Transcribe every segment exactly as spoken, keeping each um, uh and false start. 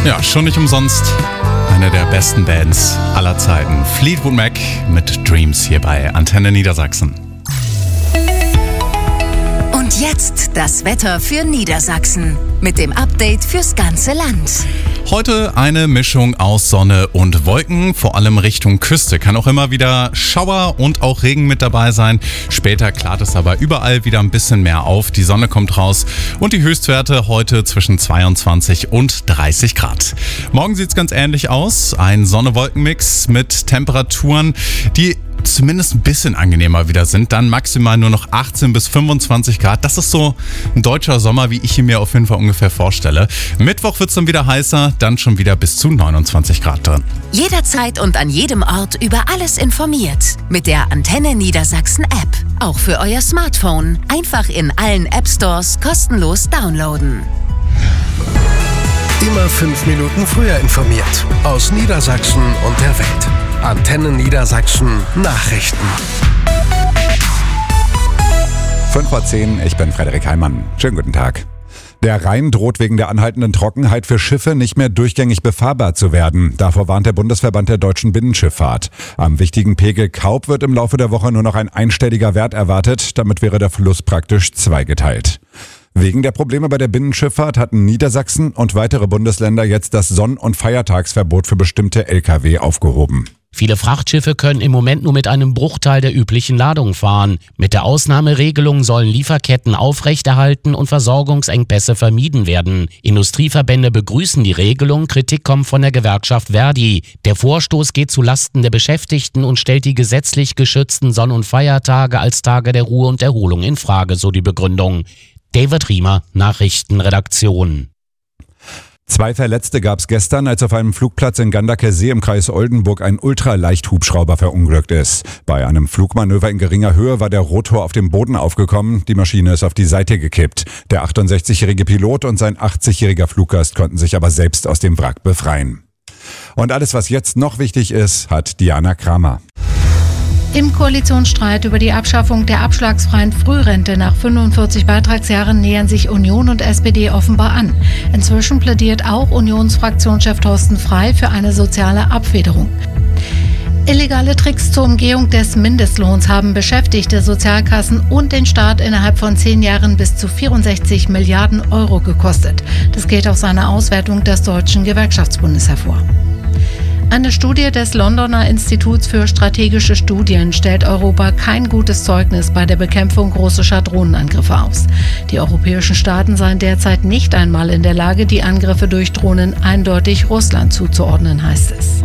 Ja, schon nicht umsonst eine der besten Bands aller Zeiten. Fleetwood Mac mit Dreams hier bei Antenne Niedersachsen. Und jetzt das Wetter für Niedersachsen mit dem Update fürs ganze Land. Heute eine Mischung aus Sonne und Wolken, vor allem Richtung Küste. Kann auch immer wieder Schauer und auch Regen mit dabei sein. Später klart es aber überall wieder ein bisschen mehr auf. Die Sonne kommt raus und die Höchstwerte heute zwischen zweiundzwanzig und dreißig Grad. Morgen sieht es ganz ähnlich aus. Ein Sonne-Wolken-Mix mit Temperaturen, die zumindest ein bisschen angenehmer wieder sind. Dann maximal nur noch achtzehn bis fünfundzwanzig Grad. Das ist so ein deutscher Sommer, wie ich ihn mir auf jeden Fall ungefähr vorstelle. Mittwoch wird es dann wieder heißer, dann schon wieder bis zu neunundzwanzig Grad drin. Jederzeit und an jedem Ort über alles informiert. Mit der Antenne Niedersachsen App. Auch für euer Smartphone. Einfach in allen App Stores kostenlos downloaden. Immer fünf Minuten früher informiert. Aus Niedersachsen und der Welt. Antenne Niedersachsen Nachrichten. fünf vor zehn, ich bin Frederik Heimann. Schönen guten Tag. Der Rhein droht wegen der anhaltenden Trockenheit für Schiffe nicht mehr durchgängig befahrbar zu werden. Davor warnt der Bundesverband der deutschen Binnenschifffahrt. Am wichtigen Pegel Kaub wird im Laufe der Woche nur noch ein einstelliger Wert erwartet. Damit wäre der Fluss praktisch zweigeteilt. Wegen der Probleme bei der Binnenschifffahrt hatten Niedersachsen und weitere Bundesländer jetzt das Sonn- und Feiertagsverbot für bestimmte L K W aufgehoben. Viele Frachtschiffe können im Moment nur mit einem Bruchteil der üblichen Ladung fahren. Mit der Ausnahmeregelung sollen Lieferketten aufrechterhalten und Versorgungsengpässe vermieden werden. Industrieverbände begrüßen die Regelung, Kritik kommt von der Gewerkschaft Verdi. Der Vorstoß geht zu Lasten der Beschäftigten und stellt die gesetzlich geschützten Sonn- und Feiertage als Tage der Ruhe und Erholung in Frage, so die Begründung. David Riemer, Nachrichtenredaktion. Zwei Verletzte gab es gestern, als auf einem Flugplatz in Gandaker-See im Kreis Oldenburg ein Ultraleichthubschrauber verunglückt ist. Bei einem Flugmanöver in geringer Höhe war der Rotor auf dem Boden aufgekommen, die Maschine ist auf die Seite gekippt. Der achtundsechzigjährige Pilot und sein achtzigjähriger Fluggast konnten sich aber selbst aus dem Wrack befreien. Und alles, was jetzt noch wichtig ist, hat Diana Kramer. Im Koalitionsstreit über die Abschaffung der abschlagsfreien Frührente nach fünfundvierzig Beitragsjahren nähern sich Union und S P D offenbar an. Inzwischen plädiert auch Unionsfraktionschef Thorsten Frey für eine soziale Abfederung. Illegale Tricks zur Umgehung des Mindestlohns haben Beschäftigte, Sozialkassen und den Staat innerhalb von zehn Jahren bis zu vierundsechzig Milliarden Euro gekostet. Das geht aus einer Auswertung des Deutschen Gewerkschaftsbundes hervor. Eine Studie des Londoner Instituts für strategische Studien stellt Europa kein gutes Zeugnis bei der Bekämpfung russischer Drohnenangriffe aus. Die europäischen Staaten seien derzeit nicht einmal in der Lage, die Angriffe durch Drohnen eindeutig Russland zuzuordnen, heißt es.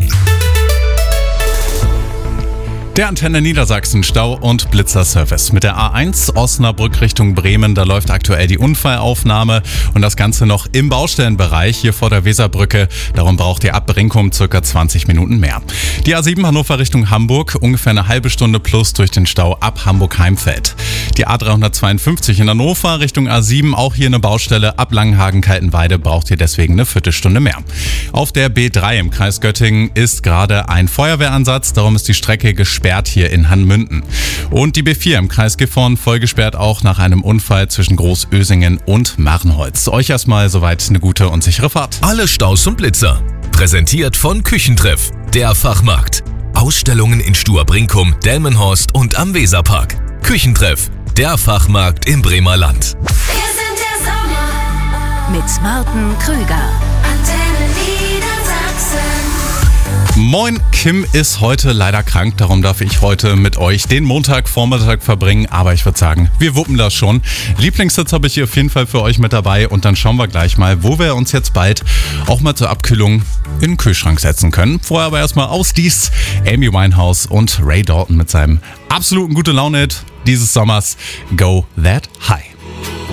Der Antenne Niedersachsen Stau- und Blitzerservice. Mit der A eins Osnabrück Richtung Bremen, da läuft aktuell die Unfallaufnahme und das Ganze noch im Baustellenbereich hier vor der Weserbrücke. Darum braucht ihr ab Brinkum circa zwanzig Minuten mehr. Die A sieben Hannover Richtung Hamburg, ungefähr eine halbe Stunde plus durch den Stau ab Hamburg-Heimfeld. Die A dreihundertzweiundfünfzig in Hannover Richtung A sieben, auch hier eine Baustelle ab Langenhagen-Kaltenweide, braucht ihr deswegen eine Viertelstunde mehr. Auf der B drei im Kreis Göttingen ist gerade ein Feuerwehransatz, darum ist die Strecke gesperrt hier in Hannmünden. Und die B vier im Kreis Gifhorn voll gesperrt auch nach einem Unfall zwischen Großösingen und Marrenholz. Euch erstmal soweit eine gute und sichere Fahrt. Alle Staus und Blitzer. Präsentiert von Küchentreff, der Fachmarkt. Ausstellungen in Stur-Brinkum, Delmenhorst und am Weserpark. Küchentreff, der Fachmarkt im Bremer Land. Wir sind der Sommer mit Martin Krüger. Antenne Niedersachsen. Moin, Kim ist heute leider krank, darum darf ich heute mit euch den Montagvormittag verbringen, aber ich würde sagen, wir wuppen das schon. Lieblingssitz habe ich hier auf jeden Fall für euch mit dabei und dann schauen wir gleich mal, wo wir uns jetzt bald auch mal zur Abkühlung in den Kühlschrank setzen können. Vorher aber erstmal aus dies Amy Winehouse und Ray Dalton mit seinem absoluten gute Laune-Hit dieses Sommers, Go That High.